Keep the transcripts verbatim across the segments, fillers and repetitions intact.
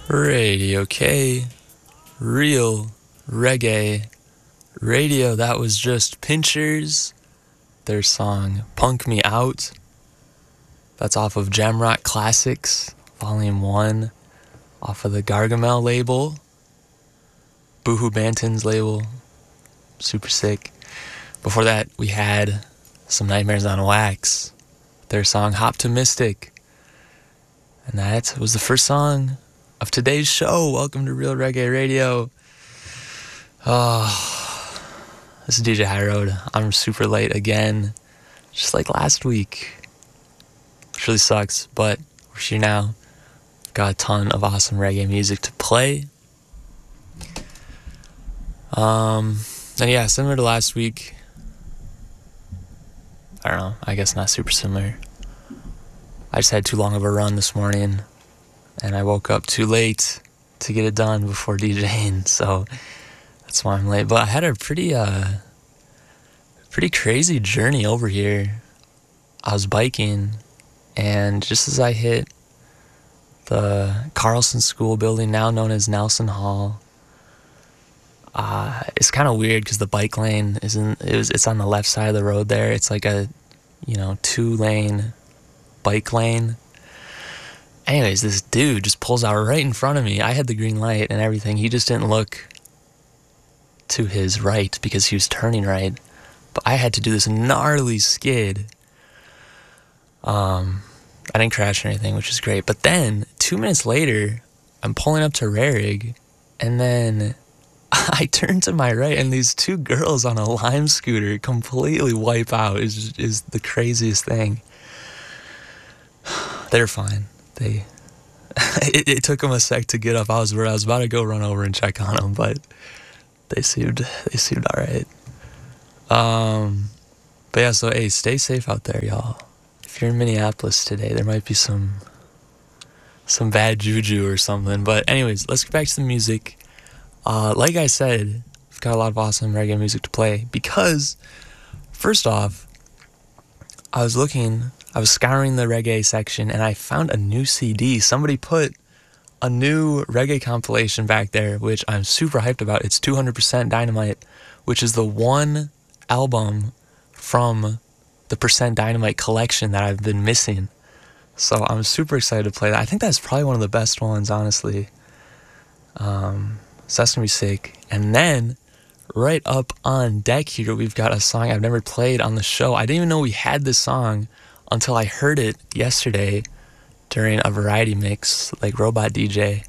Radio K, real reggae radio. That was just Pinchers, their song Punk Me Out. That's off of Jamrock Classics, Volume one, off of the Gargamel label, Boohoo Banton's label. Super sick. Before that, we had some Nightmares on Wax, their song Hoptimistic. And that was the first song of today's show. Welcome to Real Reggae Radio. Oh, this is D J High Road. I'm super late again, just like last week. Which really sucks, but we're here now. Got a ton of awesome reggae music to play. Um, and yeah, similar to last week. I don't know, I guess not super similar. I just had too long of a run this morning, and I woke up too late to get it done before DJing, so that's why I'm late. But I had a pretty, uh, pretty crazy journey over here. I was biking, and just as I hit the Carlson School building, now known as Nelson Hall, uh, it's kind of weird because the bike lane isn't, it was, it's on the left side of the road there. It's like a, you know, two-lane bike lane. Anyways, this dude just pulls out right in front of me. I had the green light and everything. He just didn't look to his right because he was turning right. But I had to do this gnarly skid. Um, I didn't crash or anything, which is great. But then, two minutes later, I'm pulling up to Rarig, and then I turn to my right, and these two girls on a Lime scooter completely wipe out. Is is the craziest thing. They're fine. They, it, it took them a sec to get up. I was I was about to go run over and check on them, but they seemed they seemed all right. Um, but yeah, so hey, stay safe out there, y'all. If you're in Minneapolis today, there might be some some bad juju or something. But anyways, let's get back to the music. Uh, like I said, we've got a lot of awesome reggae music to play because, first off, I was looking. I was scouring the reggae section, and I found a new C D. Somebody put a new reggae compilation back there, which I'm super hyped about. It's two hundred percent Dynamite, which is the one album from the Percent Dynamite collection that I've been missing. So I'm super excited to play that. I think that's probably one of the best ones, honestly. Um, so that's going to be sick. And then, right up on deck here, we've got a song I've never played on the show. I didn't even know we had this song until I heard it yesterday during a variety mix, like Robot D J.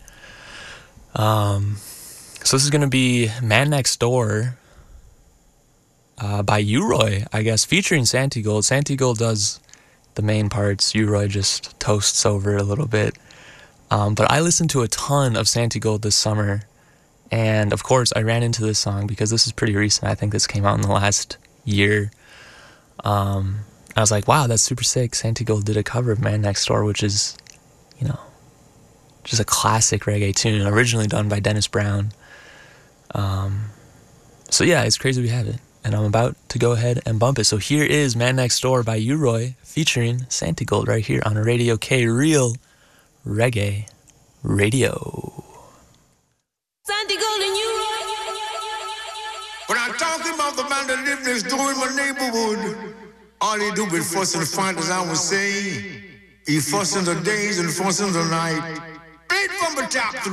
Um, so this is going to be Man Next Door uh, by U-Roy, I guess, featuring Santigold. Santigold does the main parts. U-Roy just toasts over a little bit. Um, but I listened to a ton of Santigold this summer. And, of course, I ran into this song because this is pretty recent. I think this came out in the last year. Um... I was like, wow, that's super sick. Santigold did a cover of Man Next Door, which is, you know, just a classic reggae tune, originally done by Dennis Brown. Um, so yeah, it's crazy we have it. And I'm about to go ahead and bump it. So here is Man Next Door by U-Roy featuring Santigold right here on Radio K, Real Reggae Radio. Santigold and U-Roy. When I'm talking about the man that lives next door in my neighborhood, all he do is fuss and fight, as I was saying. He fuss in the days and fuss in the night. Right from the top to the